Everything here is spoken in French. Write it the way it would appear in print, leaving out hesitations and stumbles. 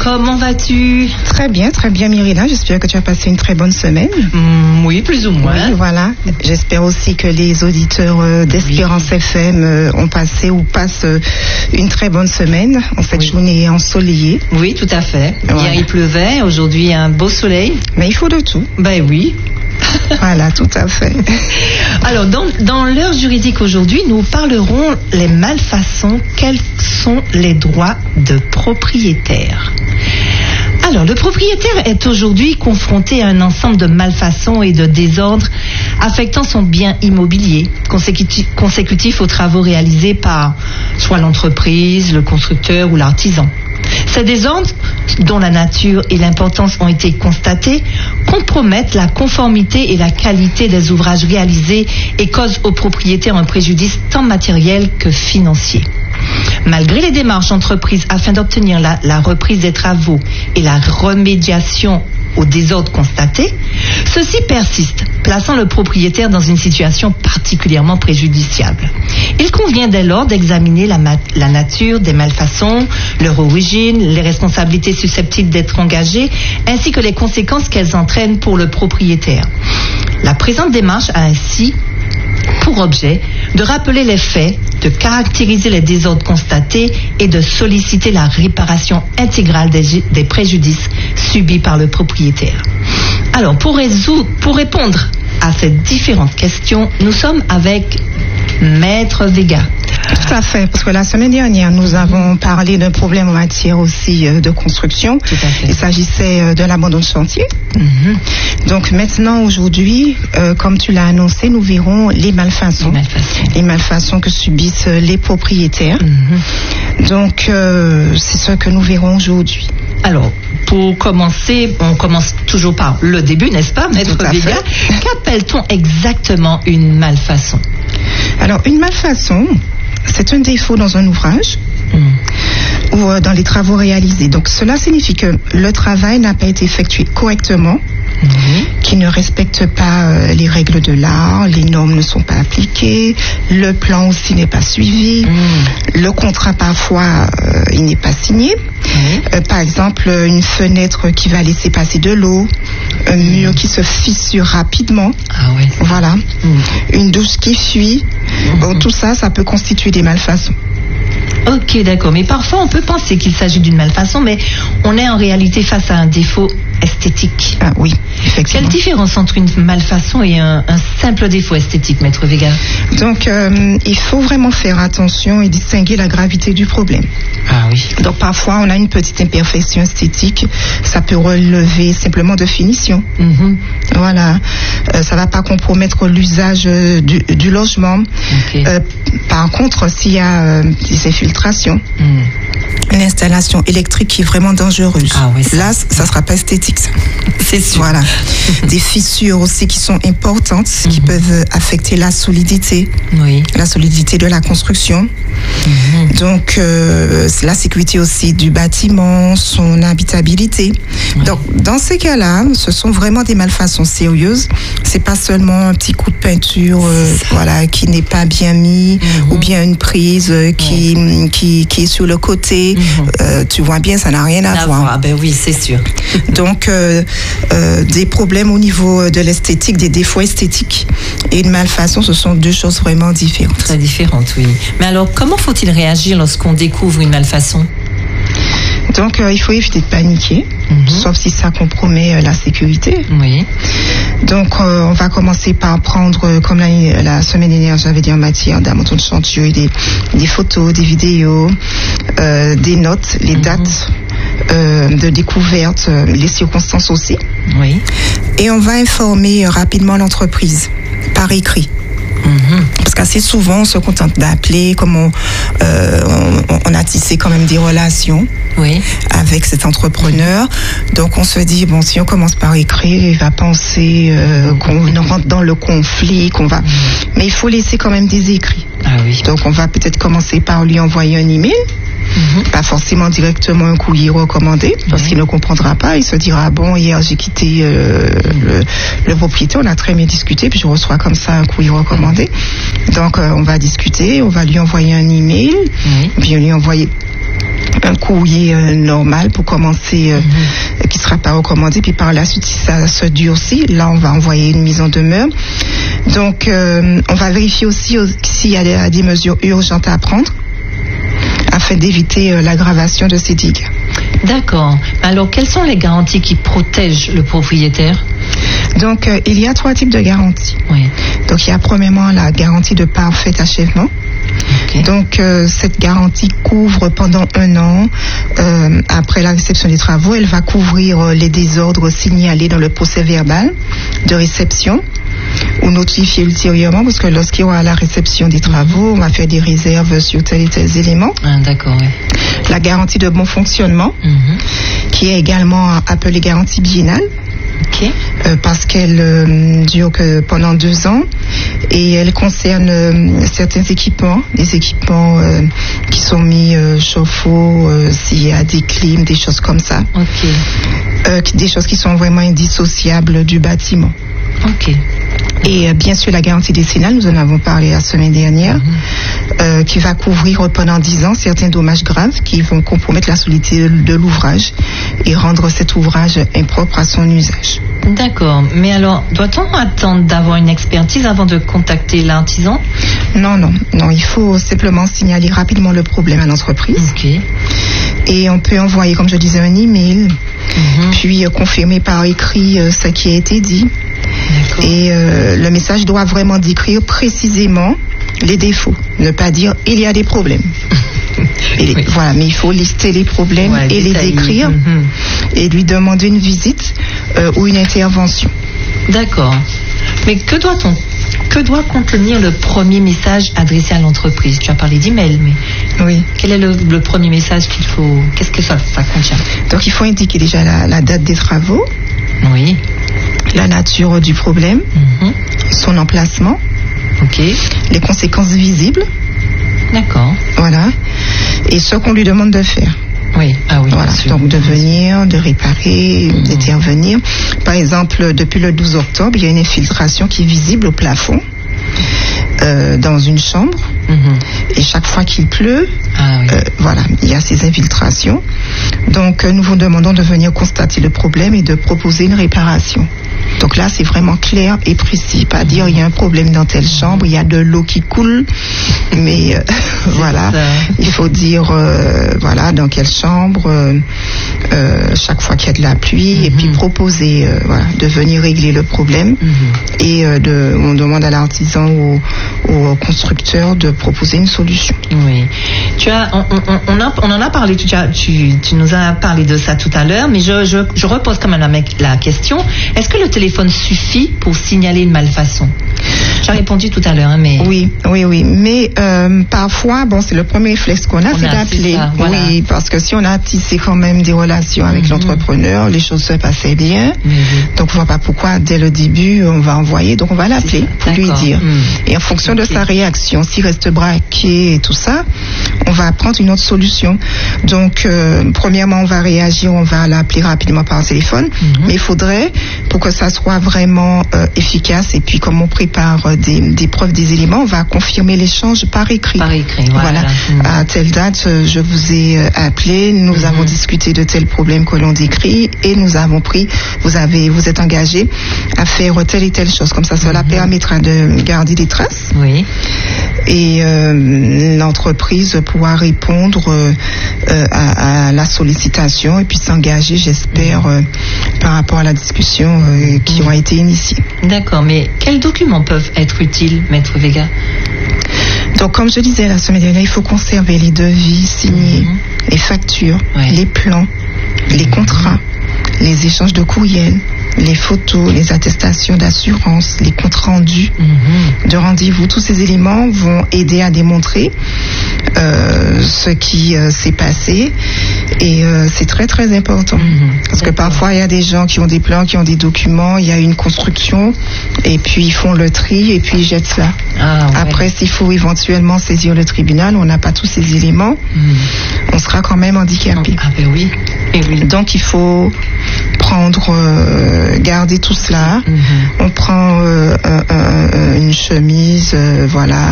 comment vas-tu? Très bien, Myrina. J'espère que tu as passé une très bonne semaine. Oui, plus ou moins. Oui, voilà. J'espère aussi que les auditeurs d'Espérance FM ont passé ou passent une très bonne semaine en cette journée ensoleillée. Oui, tout à fait. Voilà. Hier, il pleuvait. Aujourd'hui, un beau soleil. Mais il faut de tout. Ben oui. Voilà, tout à fait. Alors, dans l'heure juridique aujourd'hui, nous parlerons les malfaçons. Quels sont les droits de propriétaire? Alors, le propriétaire est aujourd'hui confronté à un ensemble de malfaçons et de désordres affectant son bien immobilier, consécutif aux travaux réalisés par soit l'entreprise, le constructeur ou l'artisan. Ces désordres, dont la nature et l'importance ont été constatées, compromettent la conformité et la qualité des ouvrages réalisés et causent aux propriétaires un préjudice tant matériel que financier. Malgré les démarches entreprises afin d'obtenir la reprise des travaux et la remédiation aux désordres constatés, ceux-ci persistent, plaçant le propriétaire dans une situation particulièrement préjudiciable. Il convient dès lors d'examiner la nature des malfaçons, leur origine, les responsabilités susceptibles d'être engagées, ainsi que les conséquences qu'elles entraînent pour le propriétaire. La présente démarche a ainsi pour objet de rappeler les faits, de caractériser les désordres constatés et de solliciter la réparation intégrale des préjudices subis par le propriétaire. Alors, pour répondre à ces différentes questions, nous sommes avec Maître Vega. Tout à fait, parce que la semaine dernière, nous avons parlé d'un problème en matière aussi de construction. Tout à fait. Il s'agissait de l'abandon de chantier. Donc maintenant, aujourd'hui, comme tu l'as annoncé, nous verrons les malfaçons. Les malfaçons que subissent les propriétaires. Donc, c'est ce que nous verrons aujourd'hui. Alors, pour commencer, on commence toujours par le début, n'est-ce pas, Maître Vega? Qu'appelle-t-on exactement une malfaçon? Alors, une malfaçon, c'est un défaut dans un ouvrage ou dans les travaux réalisés. Donc, cela signifie que le travail n'a pas été effectué correctement, qui ne respecte pas les règles de l'art, les normes ne sont pas appliquées, le plan aussi n'est pas suivi, le contrat parfois il n'est pas signé. Par exemple, une fenêtre qui va laisser passer de l'eau, un mur qui se fissure rapidement, voilà, une douche qui fuit. Donc, tout ça, ça peut constituer des malfaçons. Ok, d'accord. Mais parfois, on peut penser qu'il s'agit d'une malfaçon, mais on est en réalité face à un défaut esthétique. Ah oui, effectivement. Quelle différence entre une malfaçon et un simple défaut esthétique, Maître Vega? Donc, il faut vraiment faire attention et distinguer la gravité du problème. Ah oui. Donc, parfois, on a une petite imperfection esthétique. Ça peut relever simplement de finition. Voilà. Ça ne va pas compromettre l'usage du logement. Par contre, s'il y a des infiltrations, une installation électrique qui est vraiment dangereuse, là, ça ne sera pas esthétique. Ça. C'est sûr. Voilà. Des fissures aussi qui sont importantes, qui peuvent affecter la solidité de la construction. Donc, la sécurité aussi du bâtiment, son habitabilité. Donc, dans ces cas-là, ce sont vraiment des malfaçons sérieuses. C'est pas seulement un petit coup de peinture, qui n'est pas bien mis, ou bien une prise qui est sur le côté. Tu vois bien, ça n'a rien à voir. Ah ben oui, c'est sûr. Donc, des problèmes au niveau de l'esthétique, des défauts esthétiques et une malfaçon, ce sont deux choses vraiment différentes. Très différentes, oui. Mais alors, comment faut-il réagir lorsqu'on découvre une malfaçon? Donc, il faut éviter de paniquer, sauf si ça compromet la sécurité. Oui. Donc, on va commencer par prendre, comme la semaine dernière, j'avais dit en matière d'abandon de chantier, des photos, des vidéos, des notes, les dates de découverte, les circonstances aussi. Oui. Et on va informer rapidement l'entreprise par écrit. Parce qu'assez souvent, on se contente d'appeler, comme on a tissé quand même des relations avec cet entrepreneur. Donc, on se dit, bon, si on commence par écrire, il va penser qu'on rentre dans le conflit, qu'on va... Mais il faut laisser quand même des écrits. Ah oui. Donc, on va peut-être commencer par lui envoyer un email. Pas forcément directement un courrier recommandé, parce qu'il ne comprendra pas. Il se dira, bon, hier j'ai quitté le propriétaire, on a très bien discuté, puis je reçois comme ça un courrier recommandé. Donc on va discuter, on va lui envoyer un email, puis on lui envoyer un courrier normal pour commencer, qui ne sera pas recommandé. Puis par la suite, si ça se durcit, là, on va envoyer une mise en demeure. Donc, on va vérifier aussi s'il y a des mesures urgentes à prendre afin d'éviter l'aggravation de ces dégâts. D'accord. Alors, quelles sont les garanties qui protègent le propriétaire? Donc, il y a 3 types de garanties. Oui. Donc, il y a premièrement la garantie de parfait achèvement. Okay. Donc, cette garantie couvre pendant 1 an après la réception des travaux. Elle va couvrir les désordres signalés dans le procès verbal de réception ou notifier ultérieurement, parce que lorsqu'il y aura la réception des travaux, on va faire des réserves sur tel et tel élément. Ah, d'accord, oui. La garantie de bon fonctionnement, qui est également appelée garantie biennale. Okay. Parce qu'elle dure que pendant 2 ans et elle concerne certains équipements, des équipements qui sont mis chauffe-eau, s'il y a des clims, des choses comme ça. Okay. Des choses qui sont vraiment indissociables du bâtiment. Okay. Et bien sûr la garantie décennale, nous en avons parlé la semaine dernière, qui va couvrir pendant 10 ans certains dommages graves qui vont compromettre la solidité de l'ouvrage et rendre cet ouvrage impropre à son usage. D'accord, mais alors doit-on attendre d'avoir une expertise avant de contacter l'artisan? Non, il faut simplement signaler rapidement le problème à l'entreprise. Okay. Et on peut envoyer, comme je disais, un email, puis confirmer par écrit ce qui a été dit. D'accord. Et le message doit vraiment décrire précisément les défauts, ne pas dire il y a des problèmes. Oui. Voilà, mais il faut lister les problèmes et les décrire et lui demander une visite ou une intervention. D'accord. Mais que doit contenir le premier message adressé à l'entreprise? Tu as parlé d'email, mais oui. Quel est le premier message qu'il faut? Qu'est-ce que ça contient? Donc il faut indiquer déjà la date des travaux. Oui. La nature du problème, son emplacement, les conséquences visibles. D'accord. Voilà. Et ce qu'on lui demande de faire. Oui, oui. Voilà. Donc de venir, de réparer, d'intervenir. Par exemple, depuis le 12 octobre, il y a une infiltration qui est visible au plafond. Dans une chambre et chaque fois qu'il pleut, voilà, il y a ces infiltrations. Donc nous vous demandons de venir constater le problème et de proposer une réparation. Donc là c'est vraiment clair et précis, pas dire il y a un problème dans telle chambre, il y a de l'eau qui coule, mais voilà, il faut dire voilà dans quelle chambre, chaque fois qu'il y a de la pluie et puis proposer voilà, de venir régler le problème et on demande à l'artisan ou au constructeur de proposer une solution. Oui. On en a parlé, tu nous as parlé de ça tout à l'heure, mais je repose quand même la question. Est-ce que le téléphone suffit pour signaler une malfaçon? J'ai répondu tout à l'heure, mais... Oui. Mais parfois, c'est le premier réflexe qu'on a, c'est d'appeler. Voilà. Oui, parce que si on a tissé quand même des relations avec l'entrepreneur, les choses se passaient bien. Donc, on ne voit pas pourquoi, dès le début, on va envoyer. Donc, on va l'appeler pour lui dire. Et en fonction de sa réaction, s'il reste braqué et tout ça, on va prendre une autre solution. Donc, premièrement, on va réagir, on va l'appeler rapidement par téléphone. Mais il faudrait, pour que ça soit vraiment efficace, et puis comme on prépare des preuves, des éléments, on va confirmer l'échange par écrit. Par écrit, voilà. À telle date, je vous ai appelé, nous avons discuté de tel problème que l'on décrit et nous avons pris, vous êtes engagé à faire telle et telle chose. Comme ça, cela permettra de garder des traces. Oui. Et l'entreprise pourra répondre à la sollicitation et puis s'engager, j'espère, par rapport à la discussion qui aura été initiée. D'accord, mais quels documents peuvent être utiles, Maître Vega? Donc, comme je disais la semaine dernière, il faut conserver les devis signés, les factures, les plans, les contrats, les échanges de courriels, les photos, les attestations d'assurance, les comptes rendus de rendez-vous. Tous ces éléments vont aider à démontrer ce qui s'est passé et c'est très très important parce que parfois il y a des gens qui ont des plans, qui ont des documents, il y a une construction et puis ils font le tri et puis ils jettent cela. Après, s'il faut éventuellement saisir le tribunal, on n'a pas tous ces éléments, on sera quand même handicapé. Oui. Donc il faut prendre, garder tout cela. On prend une chemise, voilà,